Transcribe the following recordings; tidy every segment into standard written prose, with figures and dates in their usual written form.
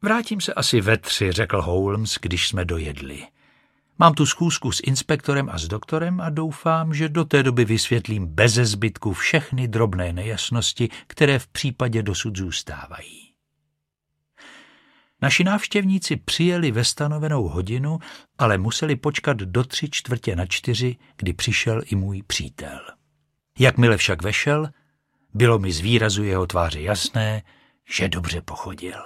Vrátím se asi ve 3, řekl Holmes, když jsme dojedli. Mám tu schůzku s inspektorem a s doktorem a doufám, že do té doby vysvětlím beze zbytku všechny drobné nejasnosti, které v případě dosud zůstávají. Naši návštěvníci přijeli ve stanovenou hodinu, ale museli počkat do 3/4, kdy přišel i můj přítel. Jakmile však vešel, bylo mi z výrazu jeho tváře jasné, že dobře pochodil.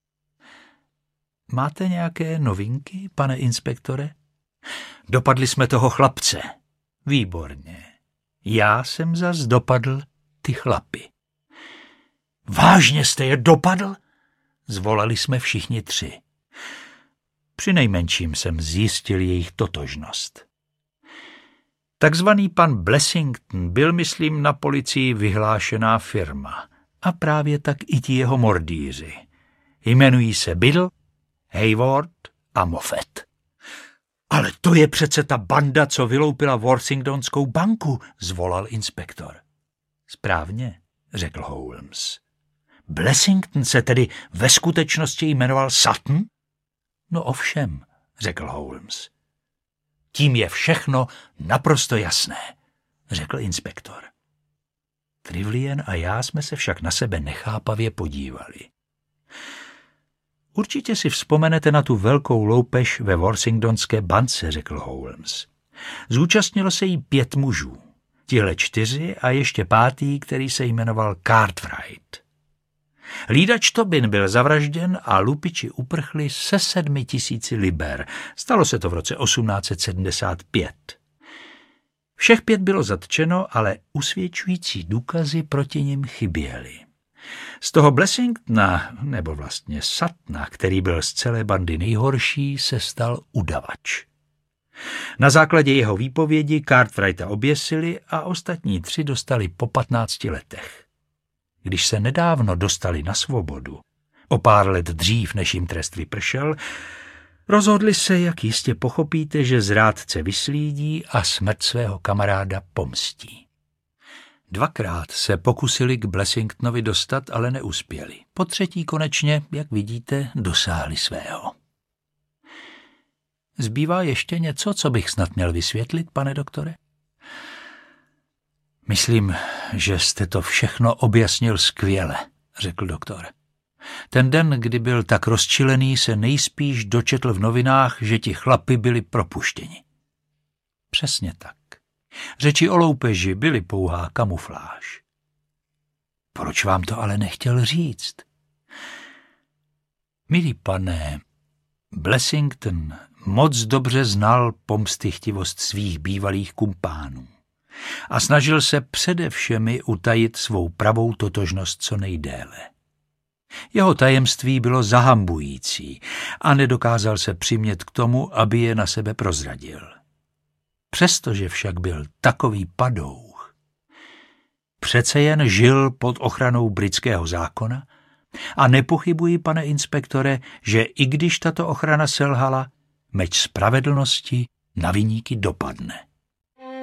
Máte nějaké novinky, pane inspektore? Dopadli jsme toho chlapce. Výborně. Já jsem zas dopadl ty chlapy. Vážně jste je dopadl? Zvolali jsme všichni 3. Přinejmenším jsem zjistil jejich totožnost. Takzvaný pan Blessington byl, myslím, na policii vyhlášená firma. A právě tak i ti jeho mordýři. Jmenují se Biddle, Hayward a Moffat. Ale to je přece ta banda, co vyloupila Worthingtonskou banku, zvolal inspektor. Správně, řekl Holmes. Blessington se tedy ve skutečnosti jmenoval Sutton? No ovšem, řekl Holmes. Tím je všechno naprosto jasné, řekl inspektor. Trevilian a já jsme se však na sebe nechápavě podívali. Určitě si vzpomenete na tu velkou loupež ve Worthingtonské bance, řekl Holmes. Zúčastnilo se jí 5 mužů, tihle 4 a ještě 5., který se jmenoval Cartwright. Hlídač Tobin byl zavražděn a lupiči uprchli se 7 000 liber. Stalo se to v roce 1875. Všech 5 bylo zatčeno, ale usvědčující důkazy proti nim chyběly. Z toho Blessingtona, nebo vlastně Suttona, který byl z celé bandy nejhorší, se stal udavač. Na základě jeho výpovědi Cartwrighta oběsili a ostatní 3 dostali po 15 letech. Když se nedávno dostali na svobodu, o pár let dřív, než jim trest vypršel, rozhodli se, jak jistě pochopíte, že zrádce vyslídí a smrt svého kamaráda pomstí. 2krát se pokusili k Blessingtonovi dostat, ale neuspěli. Po 3. konečně, jak vidíte, dosáhli svého. Zbývá ještě něco, co bych snad měl vysvětlit, pane doktore? Myslím, že jste to všechno objasnil skvěle, řekl doktor. Ten den, kdy byl tak rozčilený, se nejspíš dočetl v novinách, že ti chlapi byli propuštěni. Přesně tak. Řeči o loupeži byly pouhá kamufláž. Proč vám to ale nechtěl říct? Milý pane, Blessington moc dobře znal pomstychtivost svých bývalých kumpánů a snažil se především utajit svou pravou totožnost co nejdéle. Jeho tajemství bylo zahambující a nedokázal se přimět k tomu, aby je na sebe prozradil. Přestože však byl takový padouch, přece jen žil pod ochranou britského zákona a nepochybuji, pane inspektore, že i když tato ochrana selhala, meč spravedlnosti na viníky dopadne.